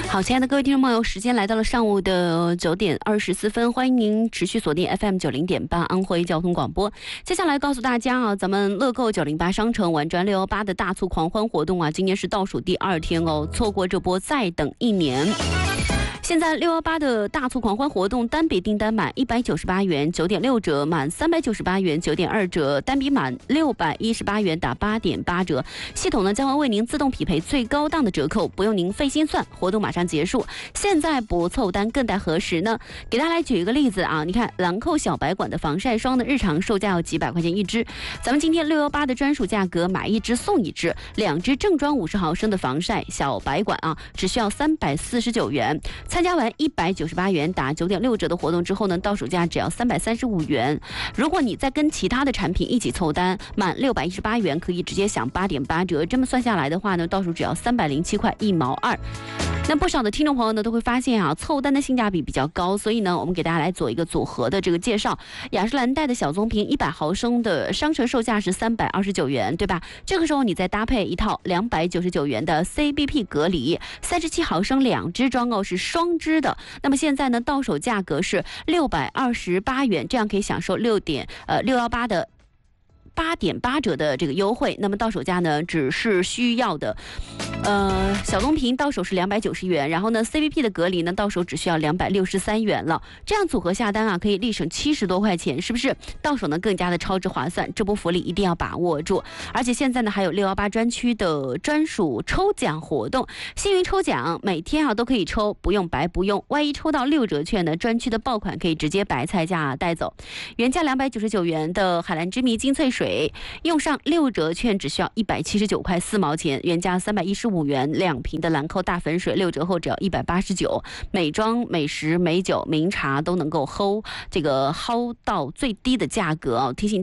好，亲爱的各位听众朋友，时间来到了上午的9点24分，欢迎您持续锁定 FM90.8安徽交通广播。接下来告诉大家啊，咱们乐购908商城玩转618的大促狂欢活动啊，今天是倒数第2天哦，错过这波再等1年。现在618的大促狂欢活动，单笔订单满198元9.6折，满398元9.2折，单笔满618元打8.8折。系统呢将会为您自动匹配最高档的折扣，不用您费心算。活动马上结束，现在不凑单更待何时呢？给大家来举一个例子啊，你看兰蔻小白管的防晒霜的日常售价要几百块钱一支，咱们今天618的专属价格，买1支送1支，2支正装50毫升的防晒小白管啊，只需要349元。参加完198元打9.6折的活动之后呢，倒数价只要335元。如果你再跟其他的产品一起凑单，满618元可以直接享8.8折。这么算下来的话呢，倒数只要307块1毛2。那不少的听众朋友呢都会发现啊，凑单的性价比比较高，所以呢，我们给大家来做一个组合的这个介绍。雅诗兰黛的小棕瓶100毫升的商城售价是329元，对吧？这个时候你再搭配一套299元的 CBP 隔离37毫升2支装购是双支的，那么现在呢，到手价格是628元，这样可以享受618的8.8折的这个优惠。那么到手价呢，只是需要的小棕瓶到手是290元，然后呢 CBP 的隔离呢到手只需要263元了。这样组合下单啊，可以立省70多块钱，是不是？到手呢更加的超值划算，这波福利一定要把握住。而且现在呢还有618专区的专属抽奖活动，幸运抽奖每天啊都可以抽，不用白不用。万一抽到6折券呢，专区的爆款可以直接白菜价带走。原价299元的海蓝之谜精粹水，用上6折券只需要179块4毛钱，原价315元2瓶的兰蔻大粉水，6折后只要189。美妆、美食、美酒、名茶都能够薅到最低的价格啊！提醒